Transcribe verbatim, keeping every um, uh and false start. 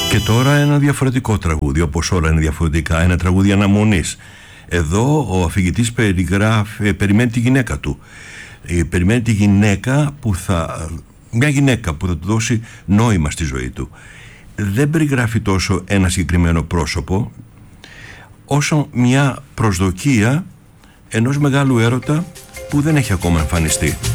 Και τώρα ένα διαφορετικό τραγούδι, όπως όλα είναι διαφορετικά, ένα τραγούδι αναμονής. Εδώ ο αφηγητής περιγράφει, περιμένει τη γυναίκα του. Περιμένει τη γυναίκα που θα, μια γυναίκα που θα του δώσει νόημα στη ζωή του. Δεν περιγράφει τόσο ένα συγκεκριμένο πρόσωπο, όσο μια προσδοκία ενός μεγάλου έρωτα που δεν έχει ακόμα εμφανιστεί.